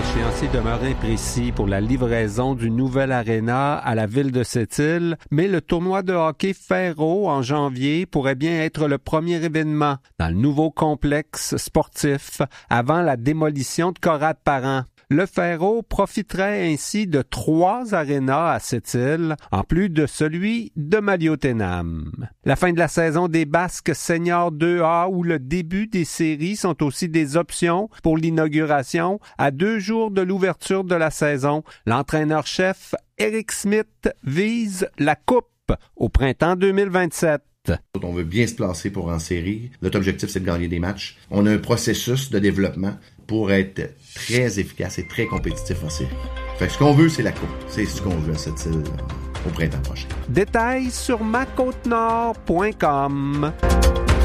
L'échéancier demeure imprécis pour la livraison du nouvel aréna à la ville de Sept-Îles, mais le tournoi de hockey Ferro en janvier pourrait bien être le premier événement dans le nouveau complexe sportif avant la démolition de Corrades-Parent. Le Ferro profiterait ainsi de 3 arénas à Sept-Îles, en plus de celui de Maliotenam. La fin de la saison des Basques Seniors 2A ou le début des séries sont aussi des options pour l'inauguration à 2 jours de l'ouverture de la saison. L'entraîneur-chef Eric Smith vise la Coupe au printemps 2027. On veut bien se placer pour en série. Notre objectif, c'est de gagner des matchs. On a un processus de développement pour être très efficace et très compétitif en série. Fait que ce qu'on veut, c'est la coupe. C'est ce qu'on veut à cette île au printemps prochain. Détails sur macôtenord.com.